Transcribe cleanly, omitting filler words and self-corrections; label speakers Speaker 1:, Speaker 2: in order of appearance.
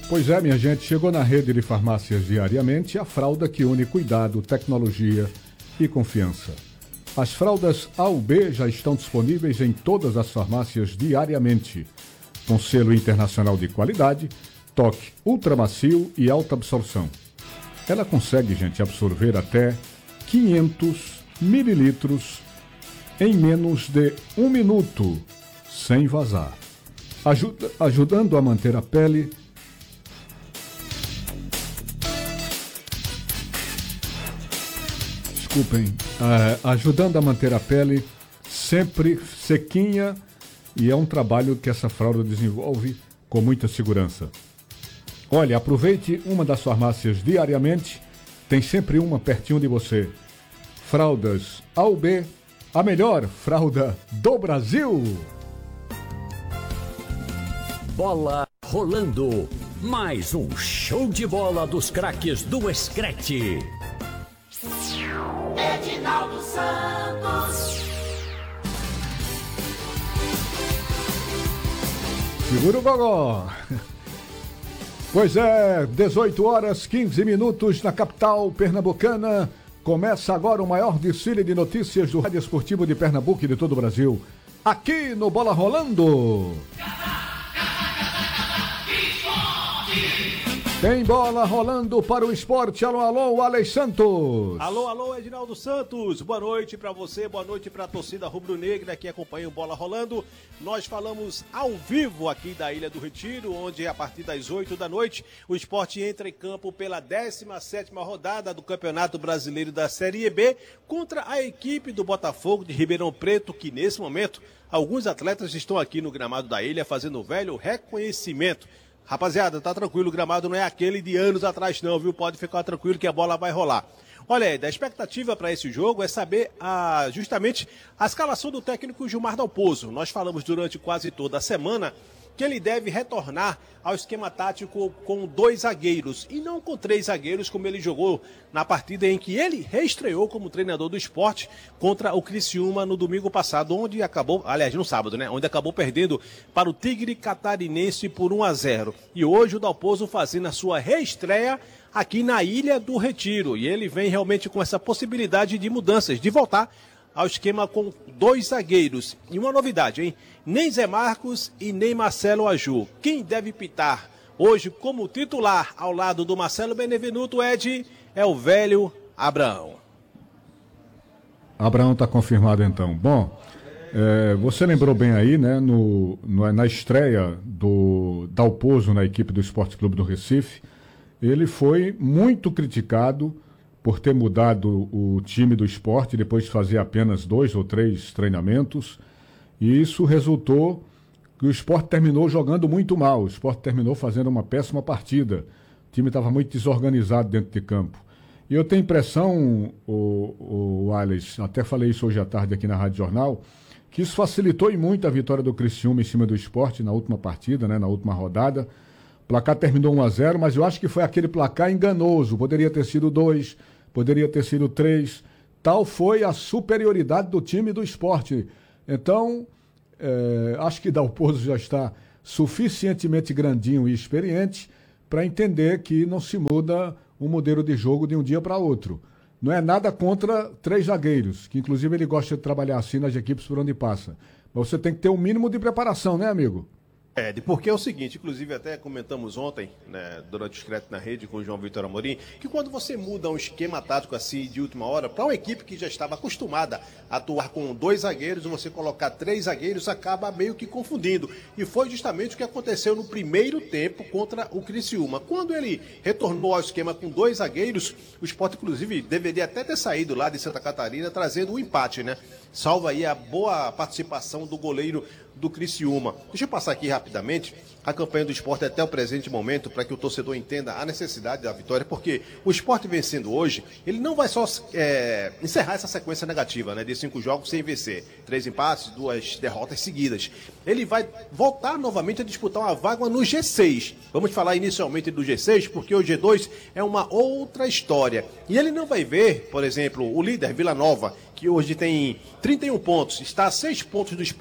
Speaker 1: Pois é, minha gente, chegou na rede de farmácias Diariamente a fralda que une cuidado, tecnologia e confiança. As fraldas A ou B já estão disponíveis em todas as farmácias Diariamente, com selo internacional de qualidade, toque ultramacio e alta absorção. Ela consegue, gente, absorver até 500 mililitros em menos de 1 minuto, sem vazar, ajudando a manter a pele ajudando a manter a pele sempre sequinha, e é um trabalho que essa fralda desenvolve com muita segurança. Olha, aproveite uma das farmácias Diariamente, tem sempre uma pertinho de você. Fraldas A ou B, a melhor fralda do Brasil.
Speaker 2: Bola rolando, mais um show de bola dos craques do Screte.
Speaker 3: Edinaldo Santos.
Speaker 1: Segura o gogó. Pois é, 18 horas 15 minutos na capital pernambucana. Começa agora o maior desfile de notícias do Rádio Esportivo de Pernambuco e de todo o Brasil. Aqui no Bola Rolando. Tem bola rolando para o esporte. Alô, alô, Alex Santos.
Speaker 4: Alô, alô, Edinaldo Santos. Boa noite para você, boa noite para a torcida rubro-negra que acompanha o Bola Rolando. Nós falamos ao vivo aqui da Ilha do Retiro, onde a partir das 8 da noite o esporte entra em campo pela 17ª rodada do Campeonato Brasileiro da Série B contra a equipe do Botafogo de Ribeirão Preto, que nesse momento alguns atletas estão aqui no gramado da ilha fazendo o velho reconhecimento. Rapaziada, tá tranquilo, o gramado não é aquele de anos atrás não, viu? Pode ficar tranquilo que a bola vai rolar. Olha aí, a expectativa para esse jogo é saber justamente a escalação do técnico Gilmar Dalpozo. Nós falamos durante quase toda a semana que ele deve retornar ao esquema tático com 2 zagueiros e não com 3 zagueiros como ele jogou na partida em que ele reestreou como treinador do esporte contra o Criciúma no domingo passado, onde acabou, aliás, no sábado, né? Onde acabou perdendo para o Tigre Catarinense por 1-0. E hoje o Dalpozo fazendo a sua reestreia aqui na Ilha do Retiro. E ele vem realmente com essa possibilidade de mudanças, de voltar ao esquema com 2 zagueiros. E uma novidade, hein? Nem Zé Marcos e nem Marcelo Aju. Quem deve pitar hoje como titular ao lado do Marcelo Benevenuto, Ed, é o velho Abraão.
Speaker 1: Abraão está confirmado então. Bom, você lembrou bem aí, né? Na estreia do Dalpozo na equipe do Esporte Clube do Recife, ele foi muito criticado por ter mudado o time do esporte depois de fazer apenas 2 ou 3 treinamentos, e isso resultou que o esporte terminou jogando muito mal, o esporte terminou fazendo uma péssima partida, o time estava muito desorganizado dentro de campo. E eu tenho impressão, o Alex, até falei isso hoje à tarde aqui na Rádio Jornal, que isso facilitou muito a vitória do Criciúma em cima do esporte na última partida, né, na última rodada. O placar terminou 1-0, mas eu acho que foi aquele placar enganoso, poderia ter sido 2, poderia ter sido 3, tal foi a superioridade do time do esporte. Então, acho que Dalpozo já está suficientemente grandinho e experiente para entender que não se muda um modelo de jogo de um dia para outro. Não é nada contra 3 zagueiros, que inclusive ele gosta de trabalhar assim nas equipes por onde passa. Mas você tem que ter um mínimo de preparação, né, amigo?
Speaker 4: Porque é o seguinte, inclusive até comentamos ontem, né, durante o Screte na Rede com o João Vitor Amorim, que quando você muda um esquema tático assim de última hora, para uma equipe que já estava acostumada a atuar com 2 zagueiros, você colocar 3 zagueiros acaba meio que confundindo. E foi justamente o que aconteceu no primeiro tempo contra o Criciúma. Quando ele retornou ao esquema com 2 zagueiros, o Sport inclusive deveria até ter saído lá de Santa Catarina trazendo um empate, né? Salva aí a boa participação do goleiro do Criciúma. Deixa eu passar aqui rapidamente a campanha do Sport até o presente momento, para que o torcedor entenda a necessidade da vitória, porque o Sport vencendo hoje, ele não vai só encerrar essa sequência negativa, né, de 5 jogos sem vencer, 3 empates, 2 derrotas seguidas. Ele vai voltar novamente a disputar uma vaga no G6. Vamos falar inicialmente do G6, porque o G2 é uma outra história. E ele não vai ver, por exemplo, o líder Vila Nova, que hoje tem 31 pontos, está a 6 pontos do Sport,